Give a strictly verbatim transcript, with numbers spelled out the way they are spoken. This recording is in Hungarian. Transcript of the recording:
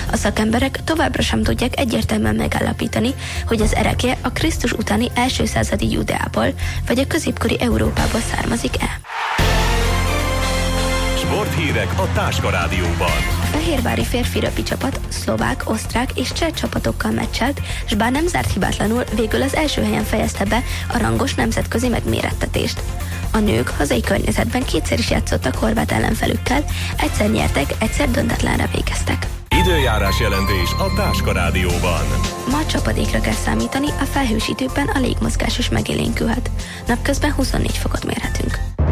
A szakemberek továbbra sem tudják egyértelműen megállapítani, hogy az erekje a Krisztus utáni első századi Judeából vagy a középkori Európából származik-e. Sporthírek a Táska Rádióban. A fehérvári férfi röpi csapat szlovák, osztrák és cseh csapatokkal meccselt, s bár nem zárt hibátlanul, végül az első helyen fejezte be a rangos nemzetközi megmérettetést. A nők hazai környezetben kétszer is játszottak horvát ellenfelükkel, egyszer nyertek, egyszer döntetlenre végeztek. Időjárás jelentés a Táska Rádióban. Ma csapadékra kell számítani, a felhős időben a légmozgás is megélénkülhet. Napközben huszonnégy fokot mérhetünk.